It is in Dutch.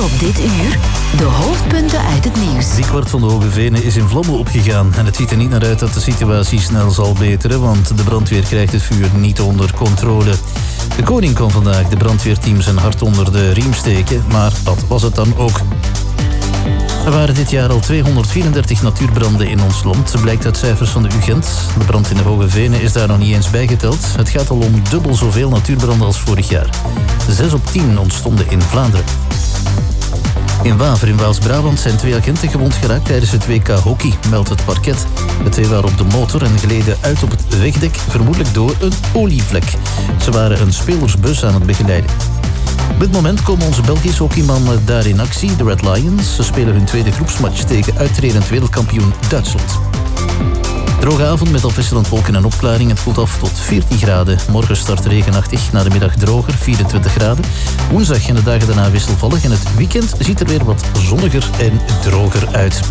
op dit uur de hoofdpunten uit het nieuws. 3/4 van de Hoge Venen is in vlammen opgegaan. En het ziet er niet naar uit dat de situatie snel zal beteren, want de brandweer krijgt het vuur niet onder controle. De koning kon vandaag de brandweerteams een hart onder de riem steken, maar dat was het dan ook. Er waren dit jaar al 234 natuurbranden in ons land, blijkt uit cijfers van de UGent. De brand in de Hoge Venen is daar nog niet eens bijgeteld. Het gaat al om dubbel zoveel natuurbranden als vorig jaar. 6 op 10 ontstonden in Vlaanderen. In Waver in Waals-Brabant zijn 2 agenten gewond geraakt tijdens het WK hockey, meldt het parket. De 2 waren op de motor en gleden uit op het wegdek, vermoedelijk door een olievlek. Ze waren een spelersbus aan het begeleiden. Op dit moment komen onze Belgische hockeymannen daar in actie, de Red Lions. Ze spelen hun tweede groepsmatch tegen uittredend wereldkampioen Duitsland. Droge avond met afwisselend wolken en opklaring. Het koelt af tot 14 graden. Morgen start regenachtig, na de middag droger, 24 graden. Woensdag en de dagen daarna wisselvallig. En het weekend ziet er weer wat zonniger en droger uit.